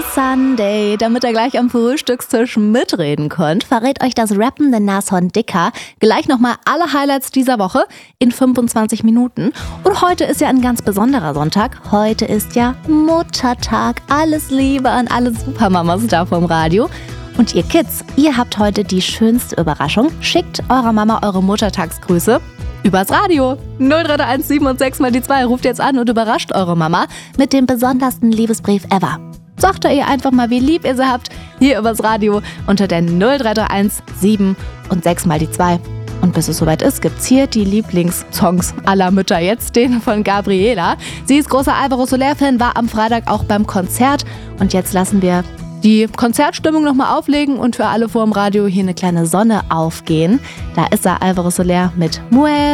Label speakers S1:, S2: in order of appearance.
S1: Sunday. Damit ihr gleich am Frühstückstisch mitreden könnt, verrät euch das rappende Nashorn Dicker gleich nochmal alle Highlights dieser Woche in 25 Minuten. Und heute ist ja ein ganz besonderer Sonntag. Heute ist ja Muttertag. Alles Liebe an alle Supermamas da vom Radio. Und ihr Kids, ihr habt heute die schönste Überraschung. Schickt eurer Mama eure Muttertagsgrüße übers Radio. 0331 7 und 6 mal die 2. Ruft jetzt an und überrascht eure Mama mit dem besondersten Liebesbrief ever. Sagt ihr einfach mal, wie lieb ihr sie habt, hier übers Radio unter der 0331 7 und 6 mal die 2. Und bis es soweit ist, gibt's hier die Lieblingssongs aller Mütter. Jetzt den von Gabriela. Sie ist großer Alvaro Soler-Fan, war am Freitag auch beim Konzert. Und jetzt lassen wir die Konzertstimmung nochmal auflegen und für alle vor dem Radio hier eine kleine Sonne aufgehen. Da ist er, Alvaro Soler mit Mujer.